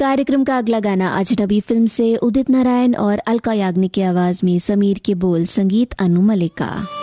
कार्यक्रम का अगला गाना अजनबी फिल्म से उदित नारायण और अलका याग्निक की आवाज में, समीर के बोल, संगीत अनु मलिक का।